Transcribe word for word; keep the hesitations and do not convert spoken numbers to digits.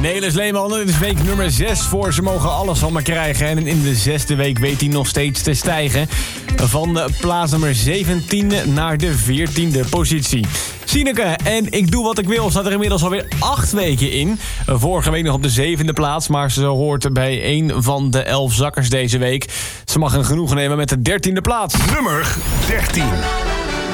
Nelis Leeman, dit is week nummer zes voor Ze Mogen Alles van Me Krijgen. En in de zesde week weet hij nog steeds te stijgen. Van de plaats nummer zeventien naar de veertiende positie. Sineke en Ik Doe Wat Ik Wil staat er inmiddels alweer acht weken in. Vorige week nog op de zevende plaats, maar ze hoort bij een van de elf zakkers deze week. Ze mag een genoegen nemen met de dertiende plaats. Nummer dertien.